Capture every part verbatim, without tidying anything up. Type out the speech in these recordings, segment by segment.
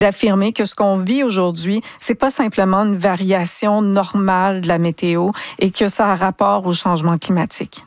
d'affirmer que ce qu'on vit aujourd'hui, c'est pas simplement une variation normale de la météo et que ça a rapport au changement climatique?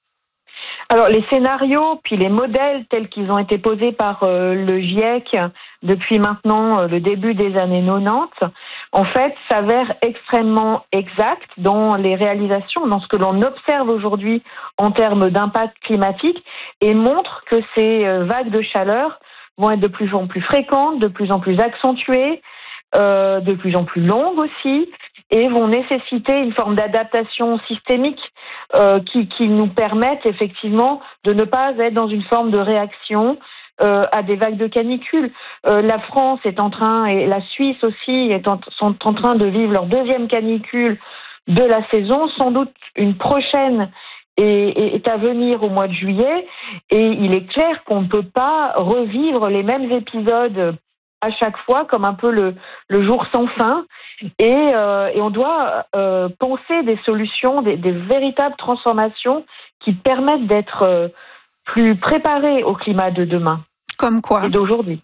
Alors, les scénarios, puis les modèles tels qu'ils ont été posés par euh, le GIEC depuis maintenant euh, le début des années quatre-vingt-dix, en fait, s'avèrent extrêmement exacts dans les réalisations, dans ce que l'on observe aujourd'hui en termes d'impact climatique, et montrent que ces euh, vagues de chaleur vont être de plus en plus fréquentes, de plus en plus accentuées, euh, de plus en plus longues aussi, et vont nécessiter une forme d'adaptation systémique euh, qui, qui nous permette effectivement de ne pas être dans une forme de réaction euh, à des vagues de canicule. Euh, la France est en train, et la Suisse aussi, est en, sont en train de vivre leur deuxième canicule de la saison. Sans doute une prochaine est, est à venir au mois de juillet, et il est clair qu'on ne peut pas revivre les mêmes épisodes à chaque fois, comme un peu le, le jour sans fin. Et, euh, et on doit euh, penser des solutions, des, des véritables transformations qui permettent d'être euh, plus préparés au climat de demain. Comme quoi? Et d'aujourd'hui.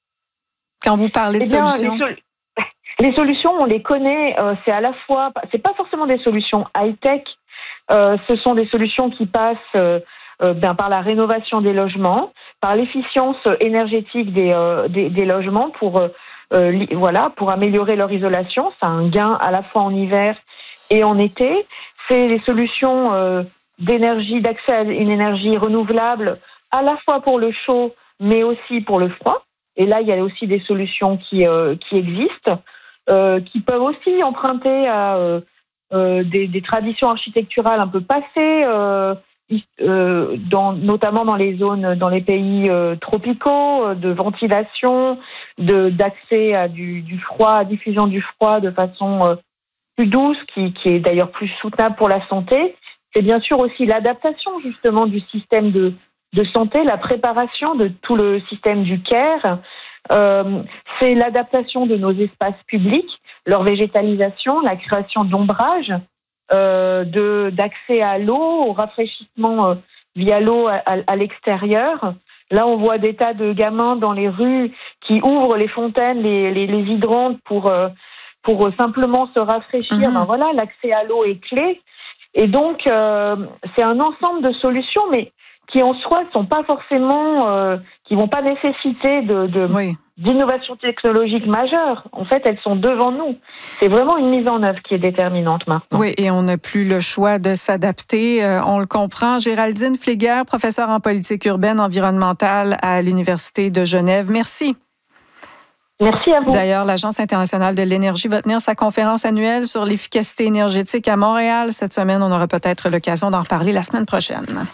Quand vous parlez de eh bien, solutions? Les, sol- les solutions, on les connaît. Euh, c'est à la fois, c'est pas forcément des solutions high-tech. Euh, ce sont des solutions qui passent euh, euh, ben, par la rénovation des logements, par l'efficience énergétique des, euh, des, des logements pour euh, euh, li- voilà pour améliorer leur isolation. C'est un gain à la fois en hiver et en été. C'est des solutions euh, d'énergie, d'accès à une énergie renouvelable, à la fois pour le chaud, mais aussi pour le froid. Et là, il y a aussi des solutions qui euh, qui existent, euh, qui peuvent aussi emprunter à euh, euh, des, des traditions architecturales un peu passées. Euh, Euh, dans, notamment dans les zones, dans les pays euh, tropicaux, euh, de ventilation, de, d'accès à du, du froid, à diffusion du froid de façon euh, plus douce, qui, qui est d'ailleurs plus soutenable pour la santé. C'est bien sûr aussi l'adaptation justement du système de, de santé, la préparation de tout le système du care. Euh, c'est l'adaptation de nos espaces publics, leur végétalisation, la création d'ombrages, Euh, de, d'accès à l'eau, au rafraîchissement euh, via l'eau à, à, à l'extérieur. Là, on voit des tas de gamins dans les rues qui ouvrent les fontaines, les, les, les hydrantes pour, euh, pour simplement se rafraîchir. Mmh. Ben voilà, l'accès à l'eau est clé. Et donc, euh, c'est un ensemble de solutions, mais qui en soi ne sont pas forcément, euh, qui vont pas nécessiter de, de oui. d'innovation technologique majeure. En fait, elles sont devant nous. C'est vraiment une mise en œuvre qui est déterminante maintenant. Oui, et on n'a plus le choix de s'adapter. Euh, on le comprend. Géraldine Fléguer, professeure en politique urbaine environnementale à l'Université de Genève. Merci. Merci à vous. D'ailleurs, l'Agence internationale de l'énergie va tenir sa conférence annuelle sur l'efficacité énergétique à Montréal. Cette semaine, on aura peut-être l'occasion d'en reparler la semaine prochaine.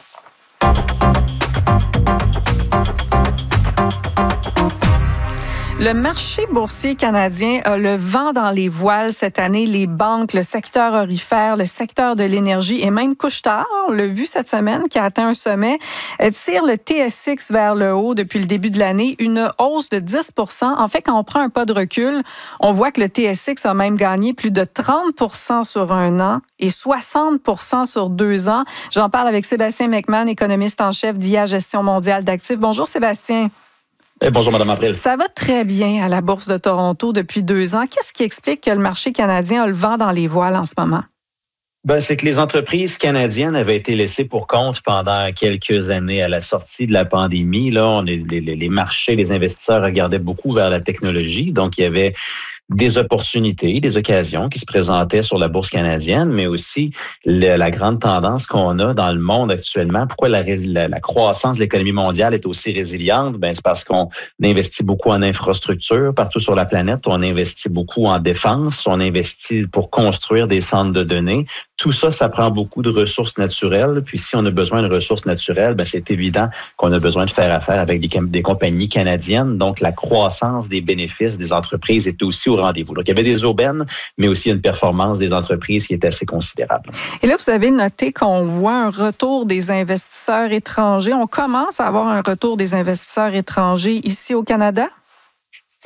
Le marché boursier canadien a le vent dans les voiles cette année. Les banques, le secteur aurifère, le secteur de l'énergie et même Couche-Tard, on l'a vu cette semaine, qui a atteint un sommet, tire le T S X vers le haut depuis le début de l'année, une hausse de dix pour cent. En fait, quand on prend un pas de recul, on voit que le T S X a même gagné plus de trente pour cent sur un an et soixante pour cent sur deux ans. J'en parle avec Sébastien McMahon, économiste en chef d'I A Gestion mondiale d'actifs. Bonjour Sébastien. Eh, bonjour, Mme April. Ça va très bien à la Bourse de Toronto depuis deux ans. Qu'est-ce qui explique que le marché canadien a le vent dans les voiles en ce moment? Ben, c'est que les entreprises canadiennes avaient été laissées pour compte pendant quelques années à la sortie de la pandémie. Là, on est, les, les marchés, les investisseurs regardaient beaucoup vers la technologie. Donc, il y avait des opportunités, des occasions qui se présentaient sur la bourse canadienne, mais aussi le, la grande tendance qu'on a dans le monde actuellement. Pourquoi la, la, la croissance de l'économie mondiale est aussi résiliente? Ben, c'est parce qu'on investit beaucoup en infrastructure partout sur la planète. On investit beaucoup en défense. On investit pour construire des centres de données. Tout ça, ça prend beaucoup de ressources naturelles. Puis si on a besoin de ressources naturelles, ben c'est évident qu'on a besoin de faire affaire avec des, des compagnies canadiennes. Donc, la croissance des bénéfices des entreprises est aussi au rendez-vous. Donc, il y avait des aubaines, mais aussi une performance des entreprises qui est assez considérable. Et là, vous avez noté qu'on voit un retour des investisseurs étrangers. On commence à avoir un retour des investisseurs étrangers ici au Canada?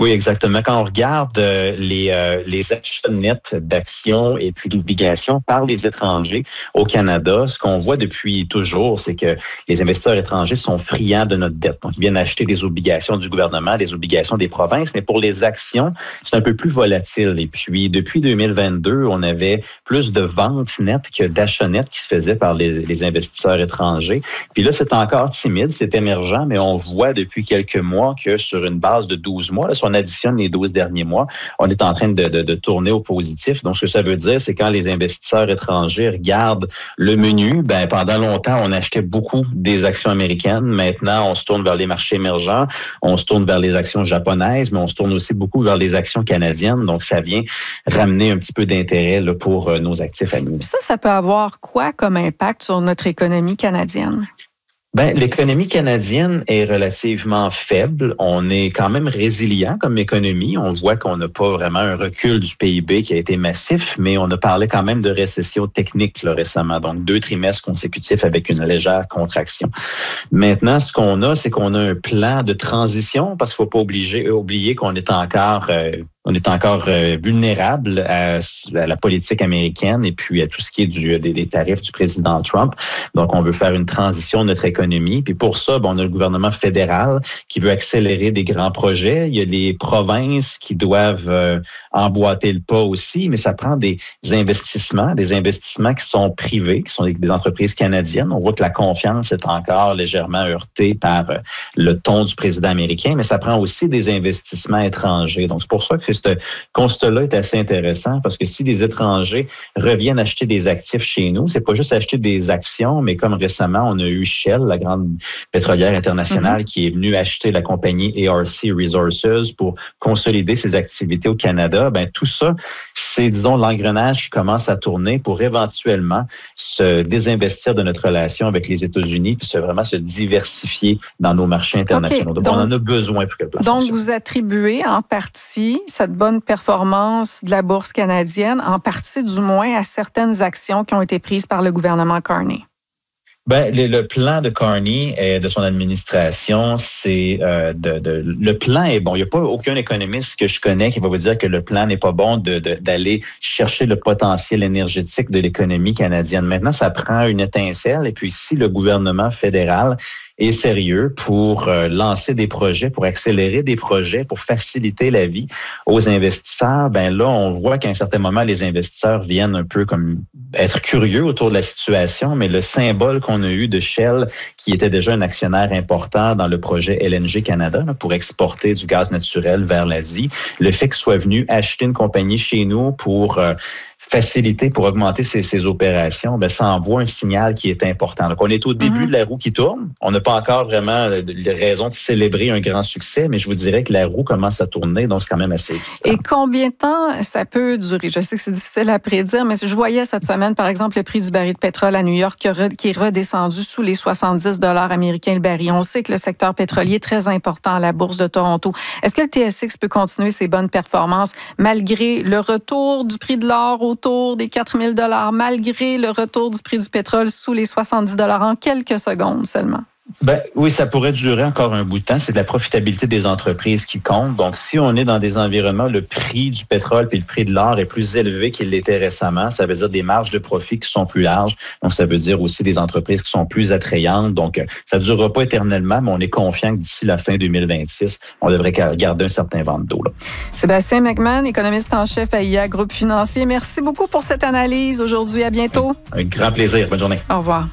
Oui, exactement. Quand on regarde euh, les, euh, les achats nets d'actions et puis d'obligations par les étrangers au Canada, ce qu'on voit depuis toujours, c'est que les investisseurs étrangers sont friands de notre dette. Donc, ils viennent acheter des obligations du gouvernement, des obligations des provinces, mais pour les actions, c'est un peu plus volatile. Et puis, depuis deux mille vingt-deux, on avait plus de ventes nettes que d'achats nets qui se faisaient par les, les investisseurs étrangers. Puis là, c'est encore timide, c'est émergent, mais on voit depuis quelques mois que sur une base de douze mois, là, si on additionne les douze derniers mois, on est en train de, de, de tourner au positif. Donc, ce que ça veut dire, c'est quand les investisseurs étrangers regardent le menu, ben pendant longtemps, on achetait beaucoup des actions américaines. Maintenant, on se tourne vers les marchés émergents, on se tourne vers les actions japonaises, mais on se tourne aussi beaucoup vers les actions canadiennes. Donc, ça vient ramener un petit peu d'intérêt là, pour euh, nos actifs à nous. Ça, ça peut avoir quoi comme impact sur notre économie canadienne? Ben, l'économie canadienne est relativement faible. On est quand même résilient comme économie. On voit qu'on n'a pas vraiment un recul du P I B qui a été massif, mais on a parlé quand même de récession technique là, récemment. Donc, deux trimestres consécutifs avec une légère contraction. Maintenant, ce qu'on a, c'est qu'on a un plan de transition parce qu'il ne faut pas obliger, oublier qu'on est encore... Euh, On est encore euh, vulnérable à, à la politique américaine et puis à tout ce qui est du, des, des tarifs du président Trump. Donc, on veut faire une transition de notre économie. Puis pour ça, bon, on a le gouvernement fédéral qui veut accélérer des grands projets. Il y a les provinces qui doivent euh, emboîter le pas aussi, mais ça prend des investissements, des investissements qui sont privés, qui sont des, des entreprises canadiennes. On voit que la confiance est encore légèrement heurtée par euh, le ton du président américain, mais ça prend aussi des investissements étrangers. Donc, c'est pour ça que ce constat-là est assez intéressant parce que si les étrangers reviennent acheter des actifs chez nous, c'est pas juste acheter des actions, mais comme récemment, on a eu Shell, la grande pétrolière internationale, mm-hmm. qui est venue acheter la compagnie A R C Resources pour consolider ses activités au Canada. Ben tout ça, c'est, disons, l'engrenage qui commence à tourner pour éventuellement se désinvestir de notre relation avec les États-Unis puis se, vraiment se diversifier dans nos marchés internationaux. Okay. Donc, donc, on en a besoin pour que le plan Donc, fonctionne. vous attribuez en partie cette bonne performance de la bourse canadienne, en partie du moins à certaines actions qui ont été prises par le gouvernement Carney? Ben, le, le plan de Carney et de son administration, c'est euh, de, de le plan est bon. Il n'y a pas aucun économiste que je connais qui va vous dire que le plan n'est pas bon de, de, d'aller chercher le potentiel énergétique de l'économie canadienne. Maintenant, ça prend une étincelle. Et puis, si le gouvernement fédéral est sérieux pour euh, lancer des projets, pour accélérer des projets, pour faciliter la vie aux investisseurs, ben là, on voit qu'à un certain moment, les investisseurs viennent un peu comme être curieux autour de la situation, mais le symbole qu'on a eu de Shell, qui était déjà un actionnaire important dans le projet L N G Canada là, pour exporter du gaz naturel vers l'Asie, le fait qu'il soit venu acheter une compagnie chez nous pour euh, faciliter, pour augmenter ses, ses opérations, ben, ça envoie un signal qui est important. Donc, on est au début mm-hmm. de la roue qui tourne. On n'a pas encore vraiment de, de raison de célébrer un grand succès, mais je vous dirais que la roue commence à tourner, donc c'est quand même assez excitant. Et combien de temps ça peut durer? Je sais que c'est difficile à prédire, mais je voyais cette semaine, par exemple, le prix du baril de pétrole à New York qui est redescendu sous les soixante-dix dollars américains le baril. On sait que le secteur pétrolier est très important à la bourse de Toronto. Est-ce que le T S X peut continuer ses bonnes performances malgré le retour du prix de l'or au autour des quatre mille dollars, malgré le retour du prix du pétrole sous les soixante-dix dollars en quelques secondes seulement? Ben, oui, ça pourrait durer encore un bout de temps. C'est de la profitabilité des entreprises qui compte. Donc, si on est dans des environnements, le prix du pétrole puis le prix de l'or est plus élevé qu'il l'était récemment, ça veut dire des marges de profit qui sont plus larges. Donc, ça veut dire aussi des entreprises qui sont plus attrayantes. Donc, ça ne durera pas éternellement, mais on est confiant que d'ici la fin deux mille vingt-six, on devrait garder un certain vent d'eau. Là. Sébastien McMahon, économiste en chef à I A Groupe Financier. Merci beaucoup pour cette analyse aujourd'hui. À bientôt. Un, un grand plaisir. Bonne journée. Au revoir.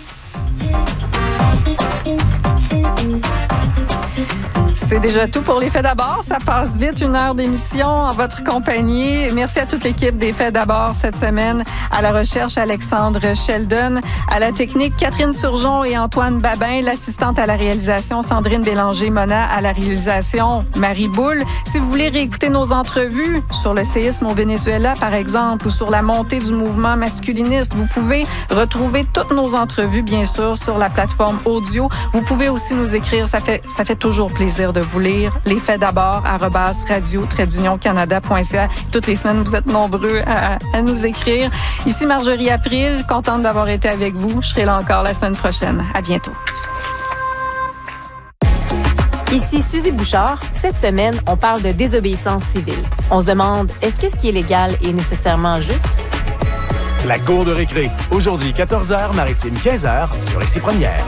C'est déjà tout pour les Faits d'abord. Ça passe vite, une heure d'émission en votre compagnie. Merci à toute l'équipe des Faits d'abord cette semaine. À la recherche, Alexandre Sheldon. À la technique, Catherine Turgeon et Antoine Babin. L'assistante à la réalisation, Sandrine Bélanger-Mona. À la réalisation, Marie Boule. Si vous voulez réécouter nos entrevues sur le séisme au Venezuela, par exemple, ou sur la montée du mouvement masculiniste, vous pouvez retrouver toutes nos entrevues, bien sûr, sur la plateforme audio. Vous pouvez aussi nous écrire. Ça fait, ça fait toujours plaisir de vous lire. Les Faits d'abord, arobase radio trait d'union canada point c a. Toutes les semaines, vous êtes nombreux à, à nous écrire. Ici Marjorie April, contente d'avoir été avec vous. Je serai là encore la semaine prochaine. À bientôt. Ici Suzy Bouchard. Cette semaine, on parle de désobéissance civile. On se demande, est-ce que ce qui est légal est nécessairement juste? La cour de récré. Aujourd'hui, quatorze heures, maritime quinze heures, sur Ici Première.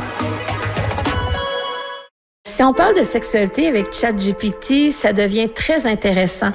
Si on parle de sexualité avec ChatGPT, ça devient très intéressant.